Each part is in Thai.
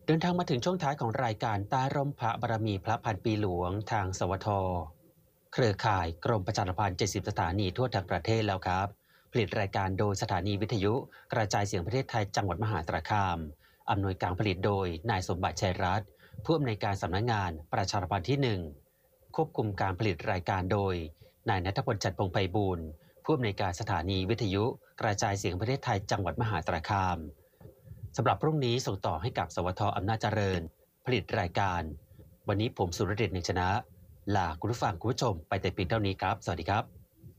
เดินทางมาถึงช่วงท้ายของรายการใต้ร่มพระบารมีพระพันปีหลวงทางสวทเครือข่ายกรมประชาสัมพันธ์70 สถานีทั่วทั้งประเทศแล้วครับผลิตรายการโดยสถานีวิทยุกระจายเสียงประเทศไทยจังหวัดมหาสารคามอำนวยการผลิตโดยนายสมบัติชัยรัตน์ผู้อำนวยการสำนักงานประชาสัมพันธ์ที่1ควบคุมการผลิตรายการโดยนายณัฐพล จันทร์พงษ์ไพบูลย์ผู้อำนวยการสถานีวิทยุกระจายเสียงประเทศไทยจังหวัดมหาสารคามสำหรับพรุ่งนี้ส่งต่อให้กับสวทอำนาจเจริญผลิตรายการวันนี้ผมสุรเดช หนึ่งชนะลาคุณผู้ฟังคุณผู้ชมไปแต่เพียงเท่านี้ครับสวัสดีครับ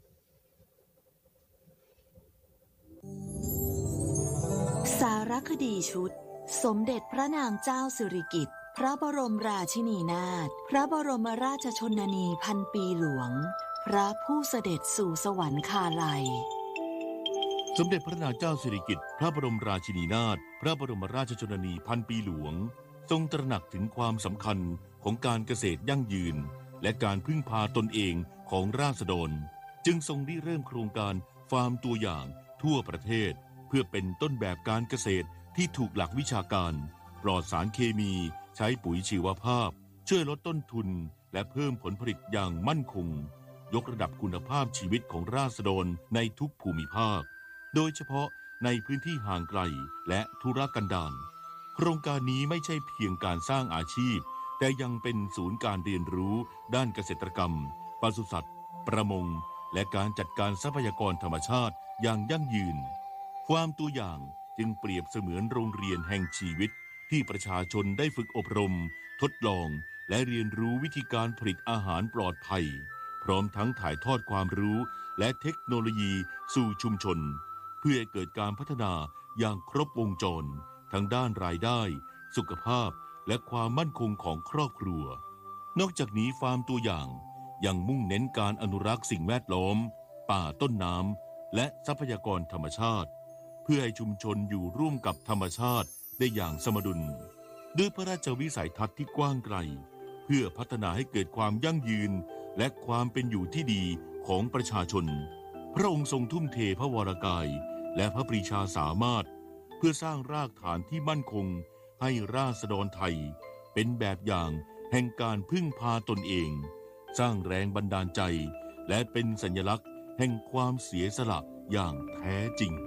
สารคดีชุดสมเด็จพระนางเจ้าสิริกิติ์พระบรมราชินีนาถพระบรมราชชนนีพันปีหลวงพระผู้เสด็จสู่สวรรคาลัยสมเด็จพระนางเจ้าสิริกิติ์พระบรมราชินีนาถพระบรมราชชนนีพันปีหลวงทรงตระหนักถึงความสำคัญของการเกษตรยั่งยืนและการพึ่งพาตนเองของราษฎรจึงทรงริเริ่มโครงการฟาร์มตัวอย่างทั่วประเทศเพื่อเป็นต้นแบบการเกษตรที่ถูกหลักวิชาการปลอดสารเคมีใช้ปุ๋ยชีวภาพช่วยลดต้นทุนและเพิ่มผลผลิตอย่างมั่นคงยกระดับคุณภาพชีวิตของราษฎรในทุกภูมิภาคโดยเฉพาะในพื้นที่ห่างไกลและทุรกันดารโครงการนี้ไม่ใช่เพียงการสร้างอาชีพแต่ยังเป็นศูนย์การเรียนรู้ด้านเกษตรกรรมปศุสัตว์ประมงและการจัดการทรัพยากรธรรมชาติอย่างยั่งยืนความตัวอย่างจึงเปรียบเสมือนโรงเรียนแห่งชีวิตที่ประชาชนได้ฝึกอบรมทดลองและเรียนรู้วิธีการผลิตอาหารปลอดภัยพร้อมทั้งถ่ายทอดความรู้และเทคโนโลยีสู่ชุมชนเพื่อให้เกิดการพัฒนาอย่างครบวงจรทั้งด้านรายได้สุขภาพและความมั่นคงของครอบครัวนอกจากนี้ฟาร์มตัวอย่างยังมุ่งเน้นการอนุรักษ์สิ่งแวดล้อมป่าต้นน้ำและทรัพยากรธรรมชาติเพื่อให้ชุมชนอยู่ร่วมกับธรรมชาติได้อย่างสมดุลด้วยพระราชวิสัยทัศน์ที่กว้างไกลเพื่อพัฒนาให้เกิดความยั่งยืนและความเป็นอยู่ที่ดีของประชาชนพระองค์ทรงทุ่มเทพระวรกายและพระปรีชาสามารถเพื่อสร้างรากฐานที่มั่นคงให้ราษฎรไทยเป็นแบบอย่างแห่งการพึ่งพาตนเองสร้างแรงบันดาลใจและเป็นสัญลักษณ์แห่งความเสียสละอย่างแท้จริง